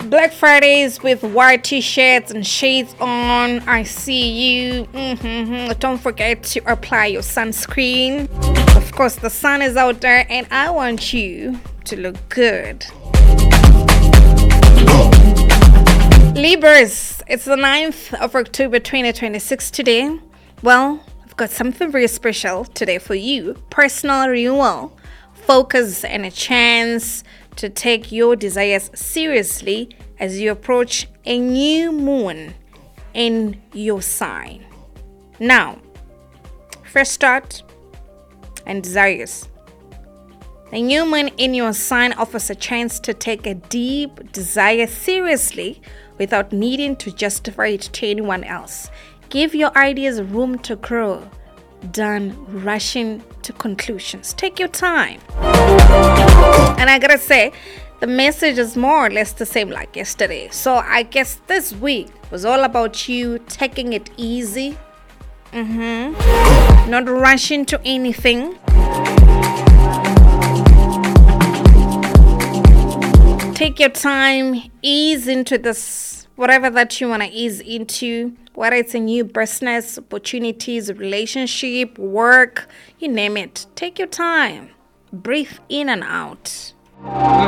Black Fridays with white t-shirts and shades on. I see you. Don't forget to apply your sunscreen. Of course, the sun is out there and I want you to look good. Libras, it's the 9th of October 2026 today. Well, I've got something very special today for you. Personal renewal, focus, and a chance to take your desires seriously as you approach a new moon in your sign. Now, first start and desires. The new moon in your sign offers a chance to take a deep desire seriously without needing to justify it to anyone else. Give your ideas room to grow. Done rushing to conclusions. Take your time. And I gotta say, the message is more or less the same like yesterday. So I guess this week was all about you taking it easy. Not rushing to anything. Take your time, ease into this, whatever that you want to ease into, whether it's a new business, opportunities, relationship, work, you name it. Take your time. Breathe in and out.